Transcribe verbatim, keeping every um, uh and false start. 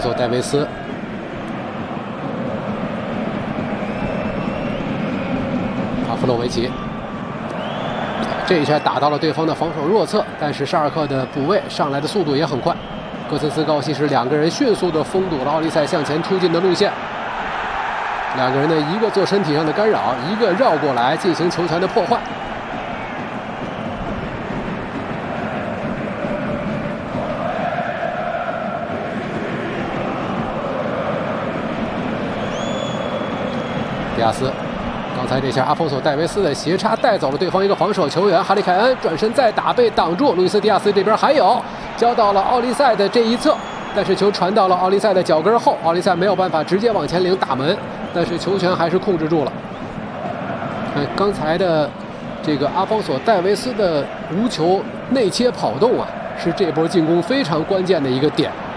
方索戴维斯。 阿弗洛维奇，这一拳打到了对方的防守弱侧，但是沙尔克的补位上来的速度也很快。戈森斯高西什两个人迅速地封堵了奥利塞向前突进的路线。两个人呢，一个做身体上的干扰，一个绕过来进行球权的破坏。迪亚斯。 刚才这下阿方索戴维斯的斜插带走了对方一个防守球员，哈里凯恩转身再打被挡住，路易斯迪亚斯这边还有交到了奥利塞的这一侧，但是球传到了奥利塞的脚跟后，奥利塞没有办法直接往前领打门，但是球权还是控制住了。看刚才的这个阿方索戴维斯的无球内切跑动啊，是这波进攻非常关键的一个点。